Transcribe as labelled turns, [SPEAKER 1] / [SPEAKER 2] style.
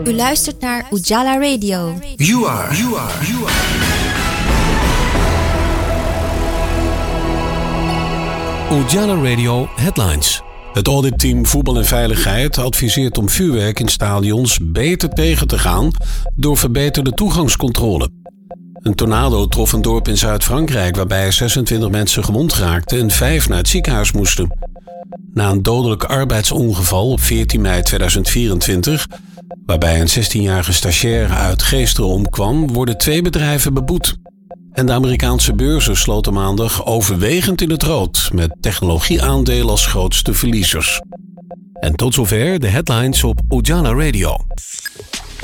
[SPEAKER 1] U luistert naar Ujala Radio.
[SPEAKER 2] You are.
[SPEAKER 3] Ujala Radio Headlines. Het auditteam Voetbal en Veiligheid adviseert om vuurwerk in stadions beter tegen te gaan door verbeterde toegangscontrole. Een tornado trof een dorp in Zuid-Frankrijk waarbij 26 mensen gewond raakten en 5 naar het ziekenhuis moesten. Na een dodelijk arbeidsongeval op 14 mei 2024, waarbij een 16-jarige stagiaire uit Geesteren omkwam, worden 2 bedrijven beboet. En de Amerikaanse beurzen sloten maandag overwegend in het rood, met technologieaandelen als grootste verliezers. En tot zover de headlines op Ujala Radio.